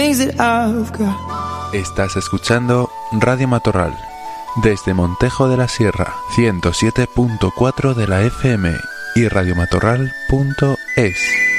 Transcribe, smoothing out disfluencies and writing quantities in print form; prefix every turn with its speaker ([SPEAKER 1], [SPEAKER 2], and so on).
[SPEAKER 1] things that I've got.
[SPEAKER 2] Estás escuchando Radio Matorral desde Montejo de la Sierra, 107.4 de la FM y radiomatorral.es.